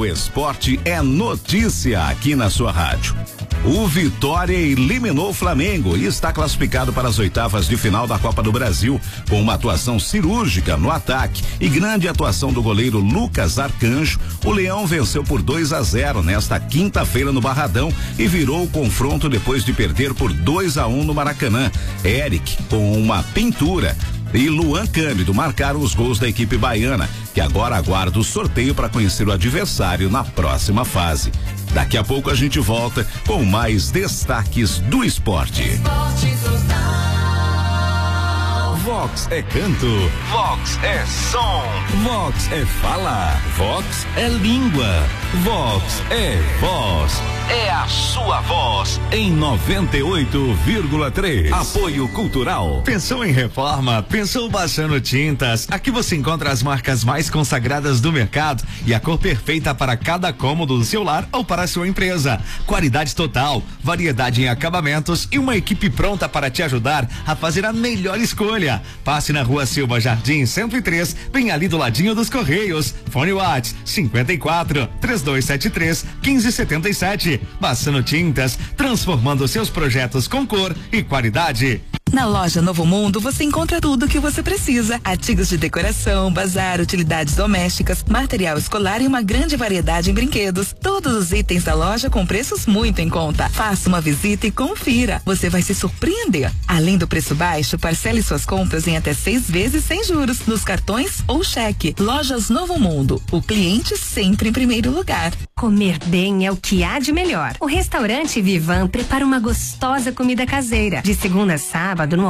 o esporte é notícia aqui na sua rádio. O Vitória eliminou o Flamengo e está classificado para as oitavas de final da Copa do Brasil, com uma atuação cirúrgica no ataque e grande atuação do goleiro Lucas Arcanjo. O Leão venceu por 2-0 nesta quinta-feira no Barradão e virou o confronto depois de perder por 2-1 no Maracanã. Eric, com uma pintura, e Luan Cândido marcaram os gols da equipe baiana, que agora aguarda o sorteio para conhecer o adversário na próxima fase. Daqui a pouco a gente volta com mais destaques do esporte. Vox é canto, Vox é som, Vox é fala, Vox é língua, Vox é voz. É a sua voz em 98,3. Apoio Cultural. Pensou em reforma? Pensou Baixando Tintas? Aqui você encontra as marcas mais consagradas do mercado e a cor perfeita para cada cômodo do seu lar ou para a sua empresa. Qualidade total, variedade em acabamentos e uma equipe pronta para te ajudar a fazer a melhor escolha. Passe na Rua Silva Jardim 103, bem ali do ladinho dos Correios. Fone WhatsApp 54 3273 1577. Baçano Tintas, transformando seus projetos com cor e qualidade. Na loja Novo Mundo você encontra tudo o que você precisa: artigos de decoração, bazar, utilidades domésticas, material escolar e uma grande variedade em brinquedos. Todos os itens da loja com preços muito em conta. Faça uma visita e confira. Você vai se surpreender. Além do preço baixo, parcele suas compras em até 6 vezes sem juros, nos cartões ou cheque. Lojas Novo Mundo. O cliente sempre em primeiro lugar. Comer bem é o que há de melhor. O restaurante Vivan prepara uma gostosa comida caseira. De segunda a sábado, no